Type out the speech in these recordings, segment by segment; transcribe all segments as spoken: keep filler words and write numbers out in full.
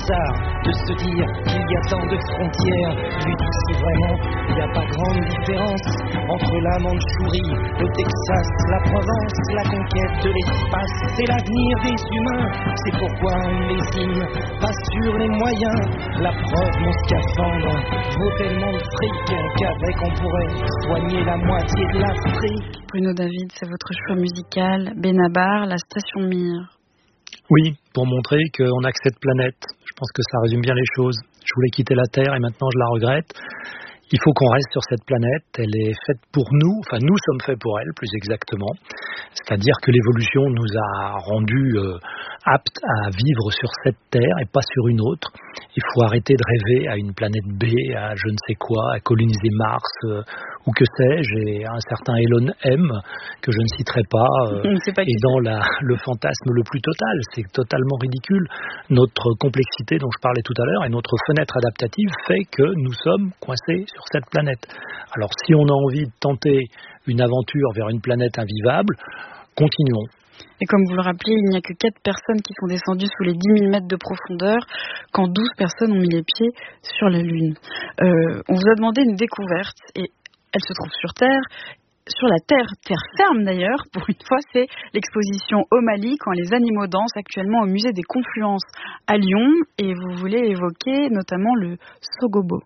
bizarre de se dire qu'il y a tant de frontières. Lui dit si vraiment il n'y a pas grande différence entre la Mandchourie, le Texas, la Provence, la conquête de l'espace. C'est l'avenir des humains, c'est pourquoi on lésine, pas sur les moyens. La preuve, mon scaphandre vaut tellement de fric qu'avec on pourrait soigner la moitié de l'Afrique. Bruno David, c'est votre choix musical. Benabar, la station Mir. Oui, pour montrer qu'on a que cette planète. Je pense que ça résume bien les choses. Je voulais quitter la Terre et maintenant je la regrette. Il faut qu'on reste sur cette planète, elle est faite pour nous, enfin nous sommes faits pour elle plus exactement, c'est-à-dire que l'évolution nous a rendus euh, aptes à vivre sur cette Terre et pas sur une autre. Il faut arrêter de rêver à une planète B, à je ne sais quoi, à coloniser Mars euh, ou que sais-je, et un certain Elon M, que je ne citerai pas, euh, pas est dans la, le fantasme le plus total, c'est totalement ridicule. Notre complexité dont je parlais tout à l'heure et notre fenêtre adaptative fait que nous sommes coincés sur cette planète. Alors si on a envie de tenter une aventure vers une planète invivable, continuons. Et comme vous le rappelez, il n'y a que quatre personnes qui sont descendues sous les dix mille mètres de profondeur, quand douze personnes ont mis les pieds sur la Lune. Euh, on vous a demandé une découverte, et elle se trouve sur Terre, sur la Terre, terre ferme d'ailleurs, pour une fois, c'est l'exposition Au Mali, quand les animaux dansent, actuellement au musée des Confluences à Lyon, et vous voulez évoquer notamment le Sogobo.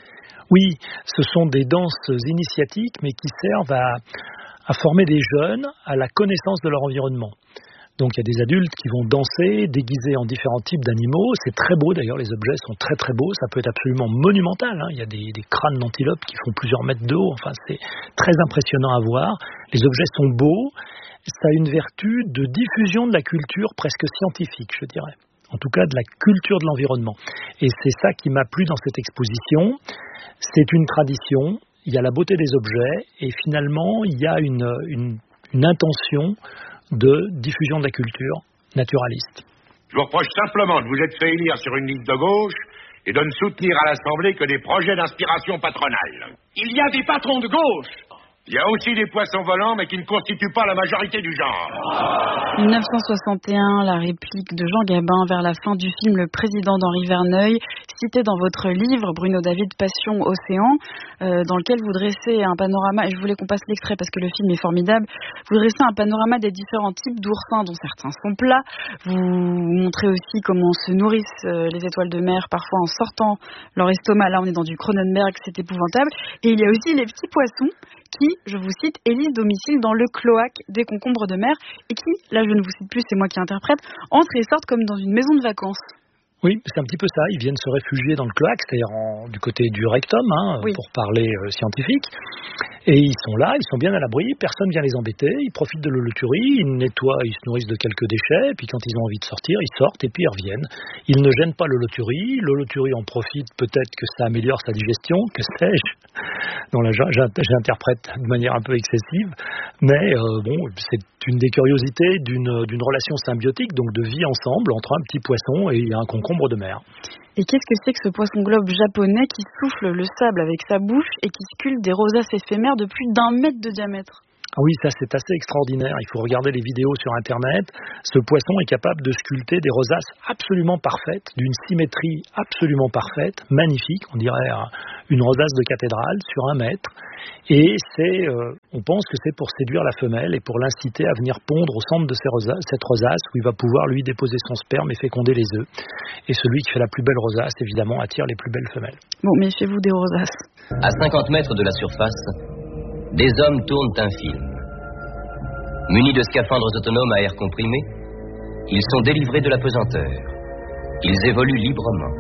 Oui, ce sont des danses initiatiques, mais qui servent à, à former des jeunes à la connaissance de leur environnement. Donc il y a des adultes qui vont danser, déguisés en différents types d'animaux. C'est très beau d'ailleurs, les objets sont très très beaux. Ça peut être absolument monumental, hein. Il y a des, des crânes d'antilopes qui font plusieurs mètres de haut. Enfin, c'est très impressionnant à voir. Les objets sont beaux. Ça a une vertu de diffusion de la culture presque scientifique, je dirais. En tout cas, de la culture de l'environnement. Et c'est ça qui m'a plu dans cette exposition. C'est une tradition, il y a la beauté des objets, et finalement, il y a une, une, une intention de diffusion de la culture naturaliste. Je vous reproche simplement de vous être fait élire sur une liste de gauche et de ne soutenir à l'Assemblée que des projets d'inspiration patronale. Il y a des patrons de gauche. Il y a aussi des poissons volants, mais qui ne constituent pas la majorité du genre. dix-neuf cent soixante et un, la réplique de Jean Gabin vers la fin du film Le Président d'Henri Verneuil, cité dans votre livre, Bruno David, Passion Océan, euh, dans lequel vous dressez un panorama, et je voulais qu'on passe l'extrait parce que le film est formidable, vous dressez un panorama des différents types d'oursins, dont certains sont plats, vous montrez aussi comment se nourrissent euh, les étoiles de mer, parfois en sortant leur estomac. Là on est dans du Cronenberg, c'est épouvantable. Et il y a aussi les petits poissons qui, je vous cite, élisent domicile dans le cloaque des concombres de mer et qui, là je ne vous cite plus, c'est moi qui interprète, entrent et sortent comme dans une maison de vacances. Oui, c'est un petit peu ça. Ils viennent se réfugier dans le cloaque, c'est-à-dire en, du côté du rectum, hein, oui. Pour parler euh, scientifique. Et ils sont là, ils sont bien à l'abri, personne vient les embêter, ils profitent de l'holoturie, ils nettoient, ils se nourrissent de quelques déchets, et puis quand ils ont envie de sortir, ils sortent et puis ils reviennent. Ils ne gênent pas l'holoturie, l'holoturie en profite, peut-être que ça améliore sa digestion, que sais-je. Non, là, j'interprète de manière un peu excessive, mais euh, bon, c'est une des curiosités d'une, d'une relation symbiotique, donc de vie ensemble entre un petit poisson et un concombre de mer. Et qu'est-ce que c'est que ce poisson globe japonais qui souffle le sable avec sa bouche et qui sculpte des rosaces éphémères de plus d'un mètre de diamètre? Ah oui, ça c'est assez extraordinaire, il faut regarder les vidéos sur internet. Ce poisson est capable de sculpter des rosaces absolument parfaites, d'une symétrie absolument parfaite, magnifique, on dirait une rosace de cathédrale sur un mètre. Et c'est, euh, on pense que c'est pour séduire la femelle et pour l'inciter à venir pondre au centre de ces rosaces, cette rosace où il va pouvoir lui déposer son sperme et féconder les œufs. Et celui qui fait la plus belle rosace, évidemment, attire les plus belles femelles. Bon, méfiez-vous des rosaces. À cinquante mètres de la surface, des hommes tournent un film. Munis de scaphandres autonomes à air comprimé, ils sont délivrés de la pesanteur. Ils évoluent librement.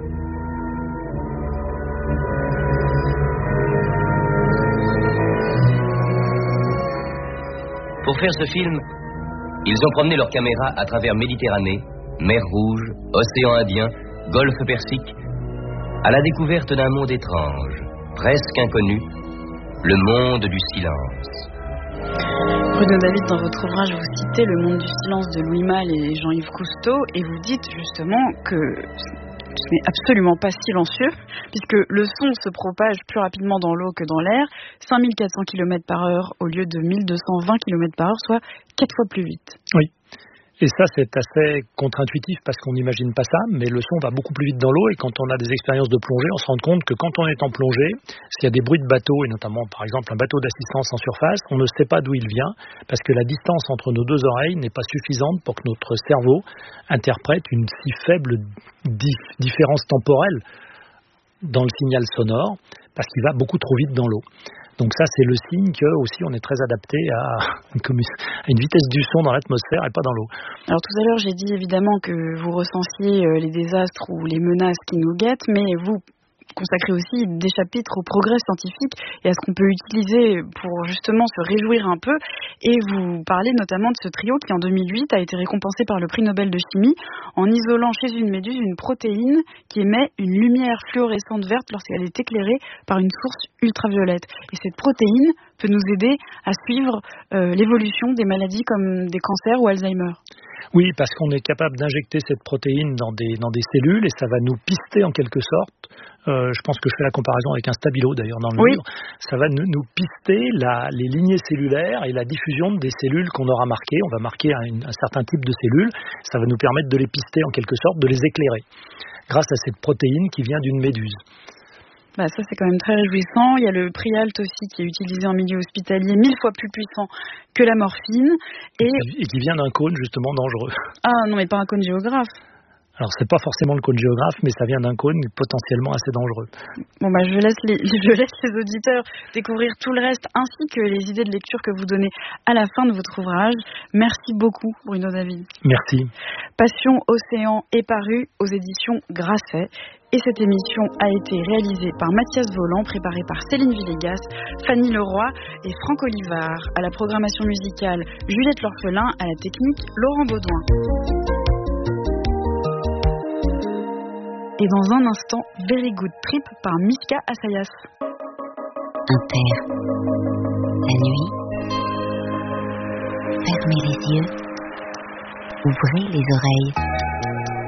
Pour faire ce film, ils ont promené leur caméra à travers Méditerranée, mer Rouge, océan Indien, golfe Persique, à la découverte d'un monde étrange, presque inconnu, le monde du silence. Bruno David, dans votre ouvrage, vous citez Le monde du silence de Louis Malle et Jean-Yves Cousteau, et vous dites justement que ce n'est absolument pas silencieux, puisque le son se propage plus rapidement dans l'eau que dans l'air, cinq mille quatre cents kilomètres par heure au lieu de mille deux cent vingt kilomètres par heure, soit quatre fois plus vite. Oui. Et ça, c'est assez contre-intuitif parce qu'on n'imagine pas ça, mais le son va beaucoup plus vite dans l'eau et quand on a des expériences de plongée, on se rend compte que quand on est en plongée, s'il y a des bruits de bateau, et notamment par exemple un bateau d'assistance en surface, on ne sait pas d'où il vient parce que la distance entre nos deux oreilles n'est pas suffisante pour que notre cerveau interprète une si faible dif- différence temporelle dans le signal sonore parce qu'il va beaucoup trop vite dans l'eau. Donc ça, c'est le signe que aussi on est très adapté à une vitesse du son dans l'atmosphère et pas dans l'eau. Alors tout à l'heure, j'ai dit évidemment que vous recensiez les désastres ou les menaces qui nous guettent, mais vous consacrez aussi des chapitres au progrès scientifique et à ce qu'on peut utiliser pour justement se réjouir un peu. Et vous parlez notamment de ce trio qui en deux mille huit a été récompensé par le prix Nobel de chimie en isolant chez une méduse une protéine qui émet une lumière fluorescente verte lorsqu'elle est éclairée par une source ultraviolette. Et cette protéine peut nous aider à suivre euh, l'évolution des maladies comme des cancers ou Alzheimer. Oui, parce qu'on est capable d'injecter cette protéine dans des, dans des cellules et ça va nous pister en quelque sorte. Euh, je pense que je fais la comparaison avec un stabilo d'ailleurs dans le oui. livre. Ça va nous, nous pister la, les lignées cellulaires et la diffusion des cellules qu'on aura marquées. On va marquer un, un certain type de cellules. Ça va nous permettre de les pister en quelque sorte, de les éclairer grâce à cette protéine qui vient d'une méduse. Bah ça c'est quand même très réjouissant. Il y a le Prialt aussi qui est utilisé en milieu hospitalier, mille fois plus puissant que la morphine. Et, et qui vient d'un cône justement dangereux. Ah non mais pas un cône géographe. Alors c'est pas forcément le cône géographe, mais ça vient d'un cône potentiellement assez dangereux. Bon bah je laisse les, je laisse les auditeurs découvrir tout le reste ainsi que les idées de lecture que vous donnez à la fin de votre ouvrage. Merci beaucoup Bruno David. Merci. Passion Océan est paru aux éditions Grasset. Et cette émission a été réalisée par Mathias Voland, préparée par Céline Villegas, Fanny Leroy et Franck Olivard. À la programmation musicale, Juliette L'Orphelin, à la technique, Laurent Baudouin. Et dans un instant, Very Good Trip par Mishka Assayas. Inter. La nuit. Fermez les yeux. Ouvrez les oreilles.